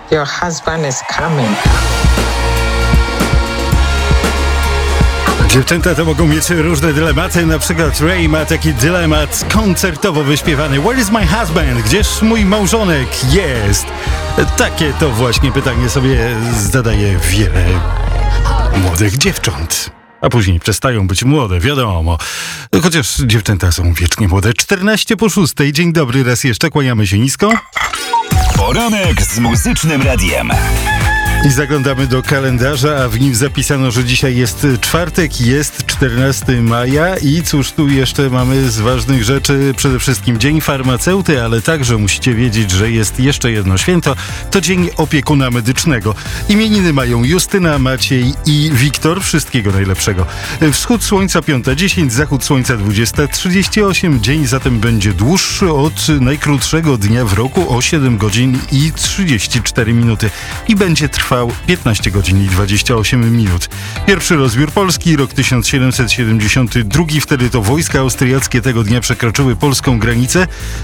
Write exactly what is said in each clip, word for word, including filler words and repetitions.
Your husband is coming. Dziewczęta to mogą mieć różne dylematy, na przykład Ray ma taki dylemat koncertowo wyśpiewany. Where is my husband? Gdzież mój małżonek jest? Takie to właśnie pytanie sobie zadaje wiele młodych dziewcząt. A później przestają być młode, wiadomo. Chociaż dziewczęta są wiecznie młode. czternaście po szóstej. Dzień dobry, raz jeszcze kłaniamy się nisko. Poranek z Muzycznym Radiem. I zaglądamy do kalendarza, a w nim zapisano, że dzisiaj jest czwartek, jest czternastego maja i cóż tu jeszcze mamy z ważnych rzeczy? Przede wszystkim Dzień Farmaceuty, ale także musicie wiedzieć, że jest jeszcze jedno święto, to Dzień Opiekuna Medycznego. Imieniny mają Justyna, Maciej i Wiktor. Wszystkiego najlepszego. Wschód słońca piąta dziesięć, zachód słońca dwudziesta trzydzieści osiem. Dzień zatem będzie dłuższy od najkrótszego dnia w roku o siedem godzin i trzydzieści cztery minuty i będzie trwał piętnaście godzin i dwadzieścia osiem minut. Pierwszy rozbiór Polski, rok tysiąc siedemset siedemdziesiąty drugi. Wtedy to wojska austriackie tego dnia przekroczyły polską granicę.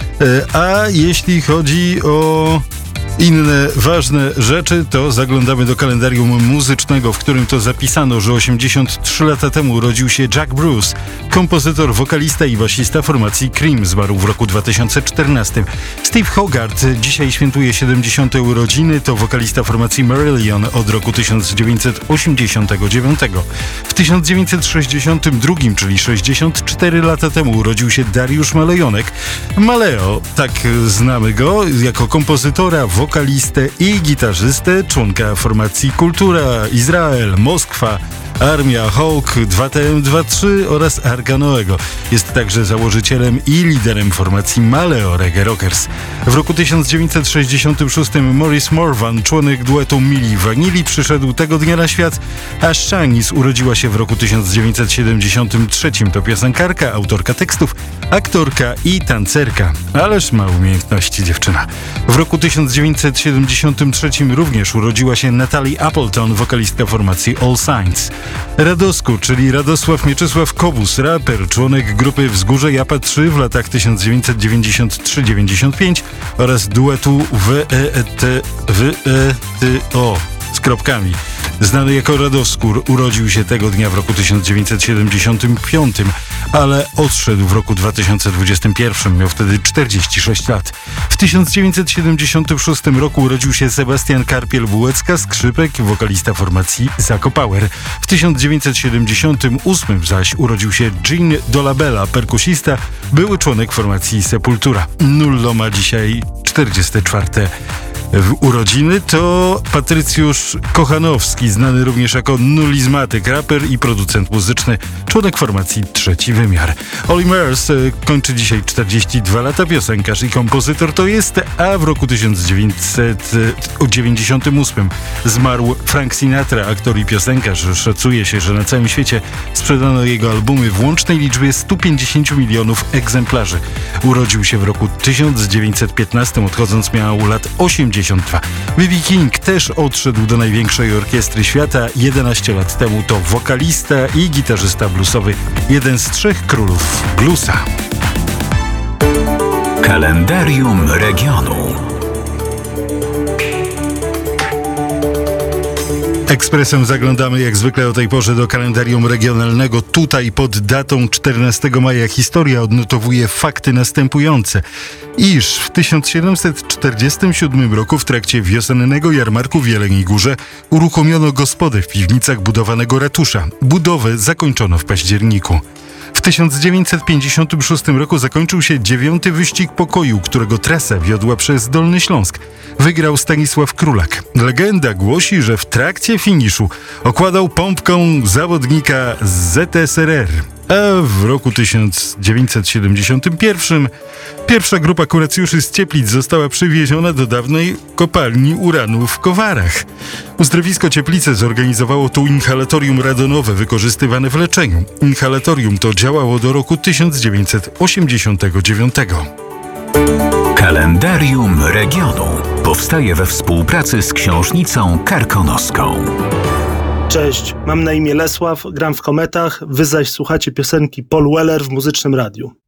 A jeśli chodzi o inne ważne rzeczy, to zaglądamy do kalendarium muzycznego, w którym to zapisano, że osiemdziesiąt trzy lata temu urodził się Jack Bruce, kompozytor, wokalista i basista formacji Cream, zmarł w roku dwa tysiące czternastym. Steve Hogarth dzisiaj świętuje siedemdziesiąte urodziny, to wokalista formacji Marillion od roku tysiąc dziewięćset osiemdziesiątego dziewiątego. W tysiąc dziewięćset sześćdziesiątym drugim, czyli sześćdziesiąt cztery lata temu, urodził się Dariusz Malejonek. Maleo, tak znamy go, jako kompozytora, wokalistę i gitarzystę, członka formacji Kultura, Izrael, Moskwa, Armia, Hawk, dwa T M dwadzieścia trzy oraz Arka Noego. Jest także założycielem i liderem formacji Maleo Reggae Rockers. W roku tysiąc dziewięćset sześćdziesiątym szóstym Maurice Morvan, członek duetu Milli Vanilli, przyszedł tego dnia na świat, a Shanice urodziła się w roku tysiąc dziewięćset siedemdziesiątym trzecim. To piosenkarka, autorka tekstów, aktorka i tancerka. Ależ ma umiejętności dziewczyna. W roku tysiąc dziewięćset siedemdziesiątym trzecim również urodziła się Natalie Appleton, wokalistka formacji All Saints. Radosku, czyli Radosław Mieczysław Kobus, raper, członek grupy Wzgórze Japa trzy w latach tysiąc dziewięćset dziewięćdziesiąt trzy dziewięćdziesiąt pięć oraz duetu W E T W E T O z kropkami. Znany jako Radoskur, urodził się tego dnia w roku tysiąc dziewięćset siedemdziesiątym piątym, ale odszedł w roku dwa tysiące dwudziestym pierwszym. Miał wtedy czterdzieści sześć lat. W tysiąc dziewięćset siedemdziesiątym szóstym roku urodził się Sebastian Karpiel-Bułecka, skrzypek, wokalista formacji Zako Power. W tysiąc dziewięćset siedemdziesiątym ósmym zaś urodził się Gene Dolabella, perkusista, były członek formacji Sepultura. Nullo ma dzisiaj czterdzieste czwarte w urodziny. To Patrycjusz Kochanowski, znany również jako nulizmatyk, raper i producent muzyczny, członek formacji Trzeci Wymiar. Olly Murs kończy dzisiaj czterdzieści dwa lata, piosenkarz i kompozytor to jest, a w roku tysiąc dziewięćset dziewięćdziesiątym ósmym zmarł Frank Sinatra, aktor i piosenkarz. Szacuje się, że na całym świecie sprzedano jego albumy w łącznej liczbie stu pięćdziesięciu milionów egzemplarzy. Urodził się w roku tysiąc dziewięćset piętnastym, odchodząc miał lat osiemdziesiąt dwa. B B King też odszedł do największej orkiestry świata. jedenaście lat temu to wokalista i gitarzysta bluesowy, jeden z trzech królów bluesa. Kalendarium regionu. Ekspresem zaglądamy jak zwykle o tej porze do kalendarium regionalnego. Tutaj pod datą czternastego maja historia odnotowuje fakty następujące. Iż w tysiąc siedemset czterdziestym siódmym roku w trakcie wiosennego jarmarku w Jeleniej Górze uruchomiono gospodę w piwnicach budowanego ratusza. Budowę zakończono w październiku. W tysiąc dziewięćset pięćdziesiątym szóstym roku zakończył się dziewiąty wyścig pokoju, którego trasa wiodła przez Dolny Śląsk. Wygrał Stanisław Królak. Legenda głosi, że w trakcie finiszu okładał pompką zawodnika z Z S R R. A w roku tysiąc dziewięćset siedemdziesiątym pierwszym pierwsza grupa kuracjuszy z Cieplic została przywieziona do dawnej kopalni uranu w Kowarach. Uzdrowisko Cieplice zorganizowało tu inhalatorium radonowe wykorzystywane w leczeniu. Inhalatorium to działało do roku tysiąc dziewięćset osiemdziesiątego dziewiątego. Kalendarium regionu powstaje we współpracy z Książnicą Karkonoską. Cześć, mam na imię Lesław, gram w Kometach, wy zaś słuchacie piosenki Paul Weller w Muzycznym Radiu.